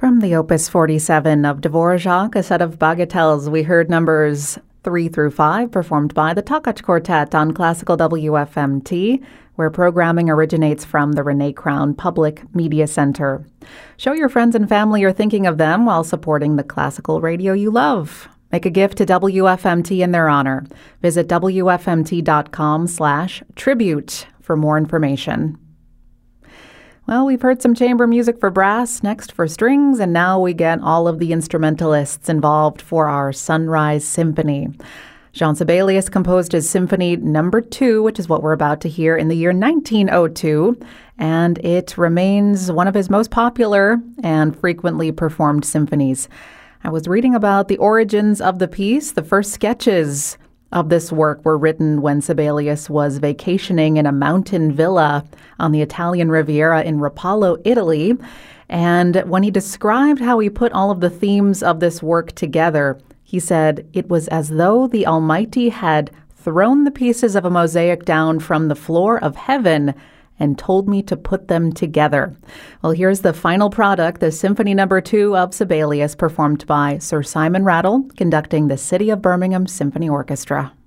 From the Opus 47 of Dvorak, a set of bagatelles, we heard numbers 3 through 5 performed by the Takacs Quartet on Classical WFMT, where programming originates from the Renee Crown Public Media Center. Show your friends and family you're thinking of them while supporting the classical radio you love. Make a gift to WFMT in their honor. Visit WFMT.com/tribute for more information. Well, we've heard some chamber music for brass, next for strings, and now we get all of the instrumentalists involved for our Sunrise Symphony. Jean Sibelius composed his Symphony No. 2, which is what we're about to hear, in the year 1902, and it remains one of his most popular and frequently performed symphonies. I was reading about the origins of the piece. The first sketches of this work were written when Sibelius was vacationing in a mountain villa on the Italian Riviera in Rapallo, Italy. And when he described how he put all of the themes of this work together, he said, "It was as though the Almighty had thrown the pieces of a mosaic down from the floor of heaven and told me to put them together." Well, here's the final product, the Symphony No. 2 of Sibelius, performed by Sir Simon Rattle, conducting the City of Birmingham Symphony Orchestra.